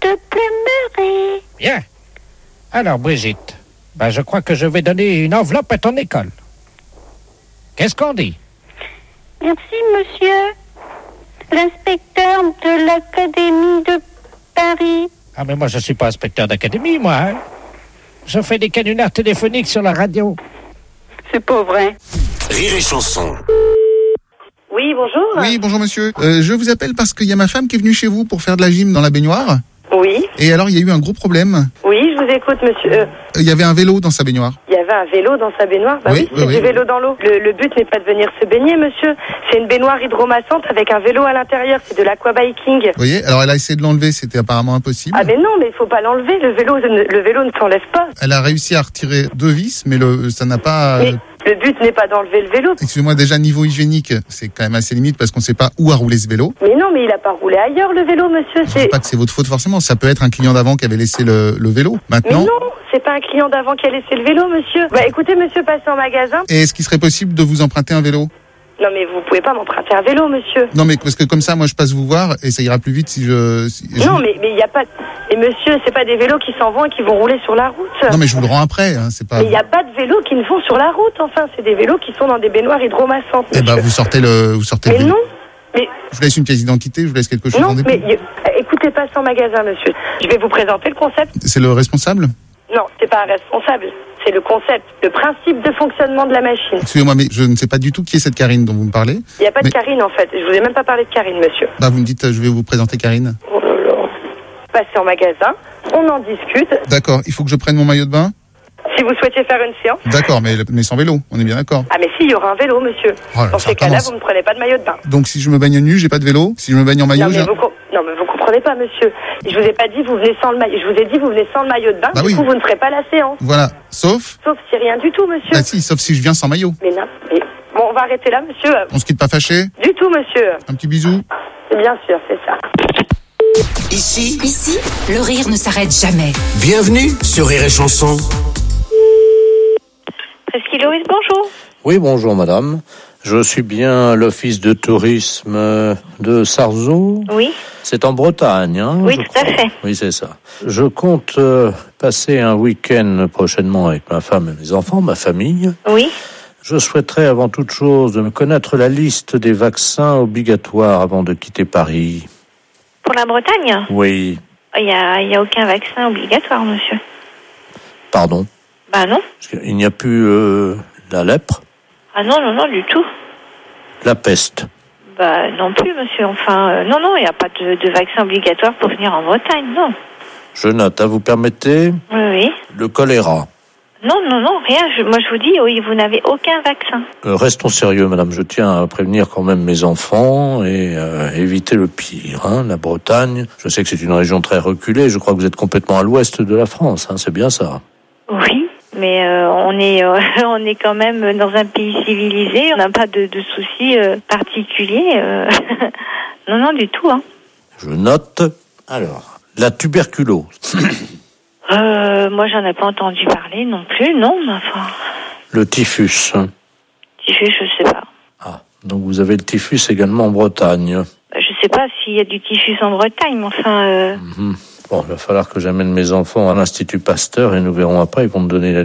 de Plumerie. Bien. Alors, Brigitte, je crois que je vais donner une enveloppe à ton école. Qu'est-ce qu'on dit? Merci, monsieur. L'inspecteur de l'Académie de Paris. Ah, mais moi, je suis pas inspecteur d'académie, moi. Hein. Je fais des canulars téléphoniques sur la radio. C'est pas vrai. Rire et chanson. Oui, bonjour. Oui, bonjour monsieur. Je vous appelle parce qu'il y a ma femme qui est venue chez vous pour faire de la gym dans la baignoire. Oui. Et alors, il y a eu un gros problème. Oui, je vous écoute, monsieur. Il y avait un vélo dans sa baignoire. Il y avait un vélo dans sa baignoire. Oui, C'est oui. du vélo dans l'eau. Le but n'est pas de venir se baigner, monsieur. C'est une baignoire hydromassante avec un vélo à l'intérieur. C'est de l'aquabiking. Vous voyez? Alors, elle a essayé de l'enlever, c'était apparemment impossible. Ah, mais non, mais il faut pas l'enlever. Le vélo ne s'enlève pas. Elle a réussi à retirer 2 vis, mais ça n'a pas... Mais le but n'est pas d'enlever le vélo. Excusez-moi, déjà, niveau hygiénique, c'est quand même assez limite parce qu'on ne sait pas où a roulé ce vélo. Mais non, mais il a pas roulé ailleurs, le vélo, monsieur. Je ne dis pas que c'est votre faute forcément, ça peut être un client d'avant qui avait laissé le vélo. Mais Maintenant... non, c'est pas un client d'avant qui a laissé le vélo, monsieur. Écoutez, monsieur, passez en magasin. Et est-ce qu'il serait possible de vous emprunter un vélo? Non, mais vous pouvez pas m'emprunter un vélo, monsieur. Non, mais parce que comme ça, moi, je passe vous voir et ça ira plus vite si je... Non, mais il y a pas... Et monsieur, c'est pas des vélos qui s'en vont et qui vont rouler sur la route. Non, mais je vous le rends après, hein, c'est pas... Mais il n'y a pas de vélos qui ne vont sur la route, enfin. C'est des vélos qui sont dans des baignoires hydromassantes, Eh ben, monsieur. vous sortez le Mais vélo. non, mais... Je vous laisse une pièce d'identité, je vous laisse quelque chose Non, en dépôt. mais écoutez, passez en magasin, monsieur. Je vais vous présenter le concept. C'est le responsable? Non, c'est pas un responsable. C'est le concept, le principe de fonctionnement de la machine. Excusez-moi, mais je ne sais pas du tout qui est cette Karine dont vous me parlez. Il n'y a pas Mais- de Karine, en fait. Je vous ai même pas parlé de Karine, monsieur. Vous me dites, je vais vous présenter Karine. Oh là là. Passez en magasin, on en discute. D'accord, il faut que je prenne mon maillot de bain? Si vous souhaitez faire une séance. D'accord, mais sans vélo, on est bien d'accord. Ah, mais si, il y aura un vélo, monsieur. Oh là, Dans ça ces cas-là, commence. vous ne prenez pas de maillot de bain. Donc si je me baigne nu, j'ai pas de vélo? Si je me baigne en maillot, Non, mais j'ai... vous comprenez pas, monsieur. Je vous ai pas dit, vous venez sans le maillot. Je vous ai dit, vous venez sans le maillot de bain. Bah du oui. coup, vous ne ferez pas la séance. Voilà, sauf... Sauf si rien du tout, monsieur. Bah si, sauf si je viens sans maillot. Mais non. Mais... Bon, on va arrêter là, monsieur. On se quitte pas fâché? Du tout, monsieur. Un petit bisou? Bien sûr, c'est ça. Ici, le rire ne s'arrête jamais. bienvenue sur Rire et chanson. Presqu'île Loris, bonjour. Oui, bonjour madame. Je suis bien à l'office de tourisme de Sarzeau. Oui. C'est en Bretagne, hein? Oui, je tout à crois. fait. Oui, c'est ça. Je compte passer un week-end prochainement avec ma femme et mes enfants, ma famille. Oui. Je souhaiterais avant toute chose me connaître la liste des vaccins obligatoires avant de quitter Paris. Pour la Bretagne, Oui, il y a aucun vaccin obligatoire, monsieur. pardon. Bah non. Parce qu'il n'y a plus la lèpre, Ah non, du tout. la peste. Bah non plus, monsieur. Enfin, non, il n'y a pas de vaccin obligatoire pour venir en Bretagne, non. Je note, vous permettez Oui. le choléra. Non, rien. Moi, je vous dis, oui, vous n'avez aucun vaccin. Restons sérieux, madame. Je tiens à prévenir quand même mes enfants et éviter le pire. Hein. La Bretagne, je sais que c'est une région très reculée. Je crois que vous êtes complètement à l'ouest de la France. Hein. C'est bien ça. Oui, mais on est quand même dans un pays civilisé. On n'a pas de soucis particuliers. Non, du tout. Hein. Je note. Alors, la tuberculose. Moi, j'en ai pas entendu parler non plus, non, mais enfin... Le typhus. Typhus, je sais pas. Ah, donc vous avez le typhus également en Bretagne. Je sais pas s'il y a du typhus en Bretagne, mais enfin... Bon, il va falloir que j'amène mes enfants à l'Institut Pasteur et nous verrons après. Ils vont me donner la